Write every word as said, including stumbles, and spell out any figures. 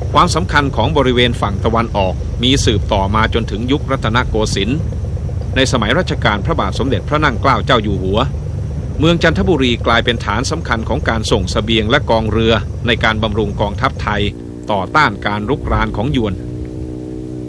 ความสำคัญของบริเวณฝั่งตะวันออกมีสืบต่อมาจนถึงยุครัตนโกสินทร์ในสมัยรัชกาลพระบาทสมเด็จพระนั่งเกล้าเจ้าอยู่หัวเมืองจันทบุรีกลายเป็นฐานสำคัญของการส่งเสบียงและกองเรือในการบำรุงกองทัพไทยต่อต้านการรุกรานของหยวน